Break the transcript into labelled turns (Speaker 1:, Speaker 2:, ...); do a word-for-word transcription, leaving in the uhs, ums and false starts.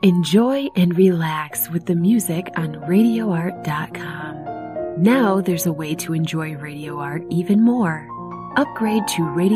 Speaker 1: Enjoy and relax with the music on radio art dot com. Now there's a way to enjoy Radio Art even more. Upgrade to Radio